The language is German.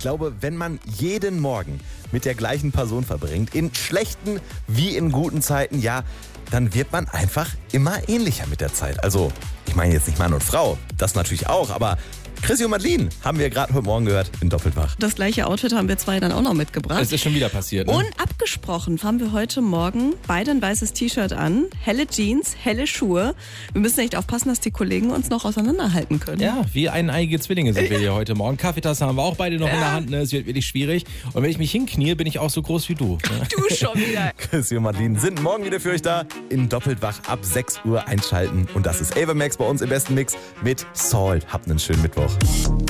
glaube, wenn man jeden Morgen mit der gleichen Person verbringt, in schlechten wie in guten Zeiten, ja, dann wird man einfach immer ähnlicher mit der Zeit. Also, ich meine jetzt nicht Mann und Frau, das natürlich auch, aber Chrissy und Madeline haben wir gerade heute Morgen gehört in Doppelwach. Das gleiche Outfit haben wir zwei dann auch noch mitgebracht. Es ist schon wieder passiert, ne? Und abgesprochen haben wir heute Morgen beide ein weißes T-Shirt an, helle Jeans, helle Schuhe. Wir müssen echt aufpassen, dass die Kollegen uns noch auseinanderhalten können. Ja, wie eineiige Zwillinge sind wir hier heute Morgen. Kaffeetasse haben wir auch beide noch in der Hand, ne? Es wird wirklich schwierig. Und wenn ich mich hinknie, bin ich auch so groß wie du. Ne? Du schon wieder. Chrissy und Madeline sind morgen wieder für euch da. In Doppelwach ab 6 Uhr einschalten. Und das ist Ava Max bei uns im besten Mix mit Salt. Habt einen schönen Mittwoch.